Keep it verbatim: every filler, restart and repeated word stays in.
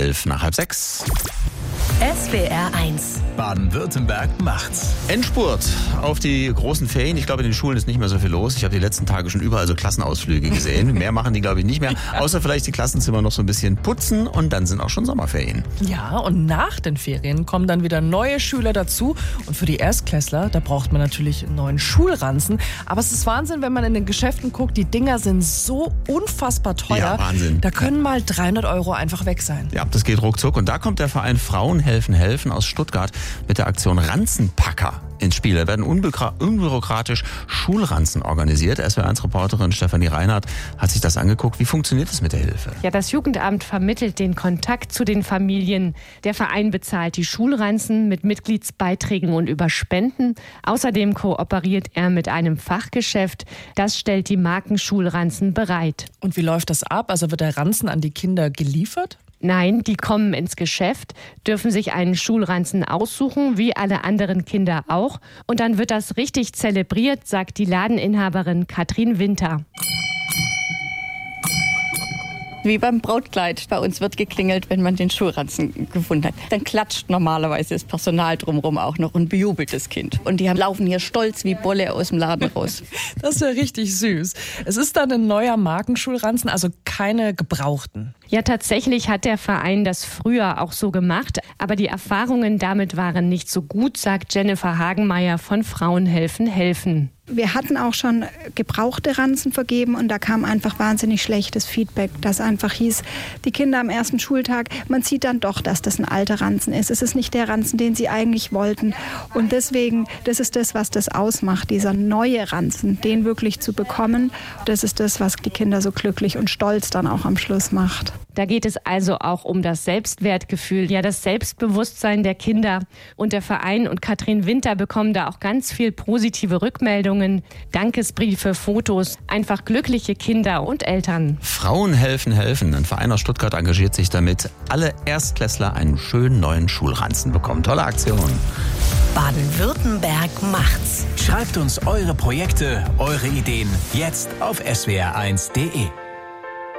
elf nach halb sechs. S W R eins. Baden-Württemberg macht's. Endspurt auf die großen Ferien. Ich glaube, in den Schulen ist nicht mehr so viel los. Ich habe die letzten Tage schon überall so Klassenausflüge gesehen. Mehr machen die, glaube ich, nicht mehr. Außer vielleicht die Klassenzimmer noch so ein bisschen putzen und dann sind auch schon Sommerferien. Ja, und nach den Ferien kommen dann wieder neue Schüler dazu. Und für die Erstklässler, da braucht man natürlich einen neuen Schulranzen. Aber es ist Wahnsinn, wenn man in den Geschäften guckt. Die Dinger sind so unfassbar teuer. Ja, Wahnsinn. Da können mal dreihundert Euro einfach weg sein. Ja, das geht ruckzuck. Und da kommt der Verein Frauen helfen helfen aus Stuttgart mit der Aktion Ranzenpacker ins Spiel. Da werden unbürokratisch Schulranzen organisiert. S W R eins Reporterin Stefanie Reinhardt hat sich das angeguckt. Wie funktioniert es mit der Hilfe? Ja, das Jugendamt vermittelt den Kontakt zu den Familien. Der Verein bezahlt die Schulranzen mit Mitgliedsbeiträgen und über Spenden. Außerdem kooperiert er mit einem Fachgeschäft. Das stellt die Markenschulranzen bereit. Und wie läuft das ab? Also wird der Ranzen an die Kinder geliefert? Nein, die kommen ins Geschäft, dürfen sich einen Schulranzen aussuchen, wie alle anderen Kinder auch. Und dann wird das richtig zelebriert, sagt die Ladeninhaberin Katrin Winter. Wie beim Brautkleid. Bei uns wird geklingelt, wenn man den Schulranzen gefunden hat. Dann klatscht normalerweise das Personal drumherum auch noch und bejubelt das Kind. Und die laufen hier stolz wie Bolle aus dem Laden raus. Das ist ja richtig süß. Es ist dann ein neuer Markenschulranzen, also keine gebrauchten. Ja, tatsächlich hat der Verein das früher auch so gemacht. Aber die Erfahrungen damit waren nicht so gut, sagt Jennifer Hagenmeier von Frauen helfen helfen. Wir hatten auch schon gebrauchte Ranzen vergeben und da kam einfach wahnsinnig schlechtes Feedback, das einfach hieß, die Kinder am ersten Schultag, man sieht dann doch, dass das ein alter Ranzen ist. Es ist nicht der Ranzen, den sie eigentlich wollten. Und deswegen, das ist das, was das ausmacht, dieser neue Ranzen, den wirklich zu bekommen. Das ist das, was die Kinder so glücklich und stolz dann auch am Schluss macht. Da geht es also auch um das Selbstwertgefühl, ja das Selbstbewusstsein der Kinder. Und der Verein und Katrin Winter bekommen da auch ganz viel positive Rückmeldungen, Dankesbriefe, Fotos, einfach glückliche Kinder und Eltern. Frauen helfen helfen. Ein Verein aus Stuttgart engagiert sich damit, alle Erstklässler einen schönen neuen Schulranzen bekommen. Tolle Aktion. Baden-Württemberg macht's. Schreibt uns eure Projekte, eure Ideen jetzt auf S W R eins punkt de.